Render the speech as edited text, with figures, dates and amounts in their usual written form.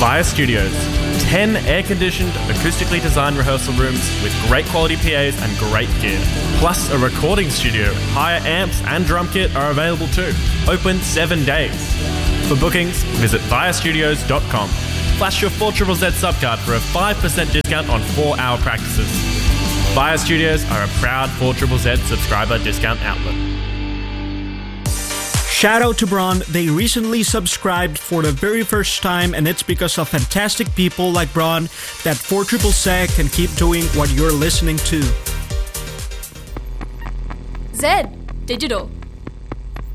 Via Studios. 10 air-conditioned, acoustically designed rehearsal rooms with great quality PAs and great gear. Plus a recording studio. Higher amps and drum kit are available too. Open 7 days. For bookings, visit viastudios.com. Flash your 4ZZZ subcard for a 5% discount on 4-hour practices. Via Studios are a proud 4ZZZ subscriber discount outlet. Shout out to Bron. They recently subscribed for the very first time, and it's because of fantastic people like Bron that 4ZZZ can keep doing what you're listening to. Zed, digital.